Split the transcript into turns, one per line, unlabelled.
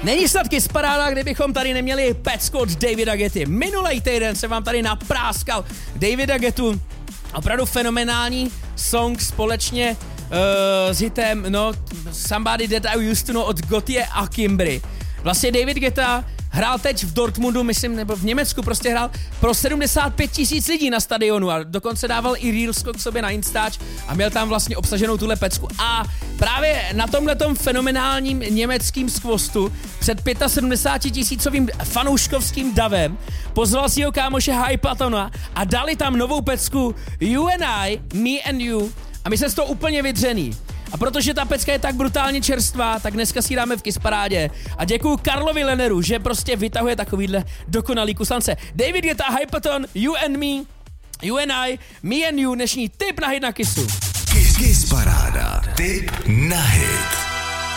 Není snad paráda, kdybychom tady neměli pecku od Davida Guetty. Minulej týden se vám tady napráskal Davida Guettu. Opravdu fenomenální song společně s hitem Somebody That I Used To Know od Gotye a Kimbry. Vlastně David Guetta hrál teď v Dortmundu, myslím, nebo v Německu, prostě hrál pro 75 000 lidí na stadionu a dokonce dával i reels k sobě na Instač a měl tam vlastně obsaženou tuhle pecku. A právě na tomhletom fenomenálním německým skvostu před 75 000 fanouškovským davem pozval svýho kámoše Hypatona a dali tam novou pecku You and I, Me and You a my jsme z toho úplně vydřený. A protože ta pecka je tak brutálně čerstvá, tak dneska si dáme v Kiss Parádě. A děkuju Karlovi Leneru, že prostě vytahuje takovýhle dokonalý kusance. David Guetta, Hypaton, You and Me, You and I, Me and You, dnešní tip na hit na Kissu.
Kiss Paráda, tip na hit.